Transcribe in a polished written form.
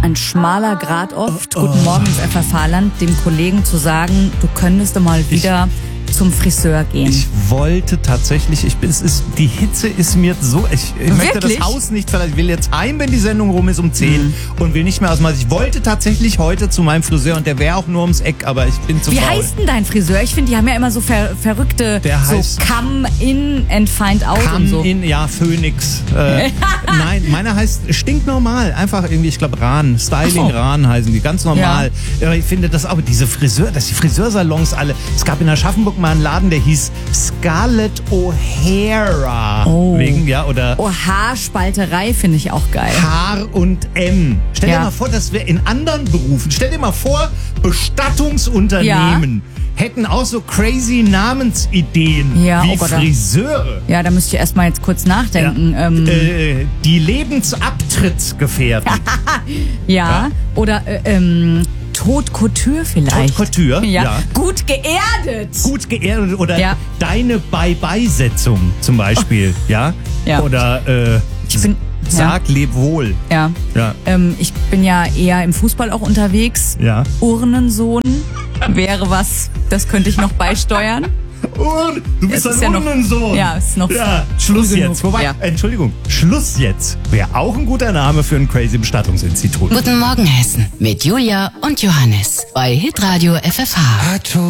ein schmaler Grat oft, guten Morgen ins FFH-Land, dem Kollegen zu sagen, du könntest mal wieder zum Friseur gehen. Ich wollte tatsächlich, die Hitze ist mir so, ich möchte das Haus nicht verlassen. Ich will jetzt heim, wenn die Sendung rum ist um 10 und will nicht mehr aus dem Haus. Ich wollte tatsächlich heute zu meinem Friseur und der wäre auch nur ums Eck, aber ich bin zu faul. Wie heißt denn dein Friseur? Ich finde, die haben ja immer so verrückte, so Come in and find out und so. Come in, ja, Phoenix. Nein, meiner heißt stinknormal. Einfach irgendwie, ich glaube Rahn, Styling Rahn heißen die, ganz normal. Ja. Ich finde das aber, die Friseursalons alle, es gab in Aschaffenburg mal einen Laden, der hieß Scarlett O'Hara. Oder Haarspalterei finde ich auch geil. H&M. Stell dir mal vor, dass wir in anderen Berufen, stell dir mal vor, Bestattungsunternehmen hätten auch so crazy Namensideen wie Friseure. Ja, da müsst ihr erstmal jetzt kurz nachdenken. Ja. Die Lebensabtrittsgefährten. Oder Haute Couture vielleicht. Haute Couture, ja. Gut geerdet. Oder deine Bye-Bye-Setzung zum Beispiel, ja. Oder sag, leb wohl. Ja. Ich bin ja eher im Fußball auch unterwegs. Ja. Urnensohn wäre was, das könnte ich noch beisteuern. Du bist ein Urnensohn. Ist noch Schluss jetzt. Wobei, Entschuldigung, Schluss jetzt wäre auch ein guter Name für ein crazy Bestattungsinstitut. Guten Morgen, Hessen. Mit Julia und Johannes bei Hitradio FFH.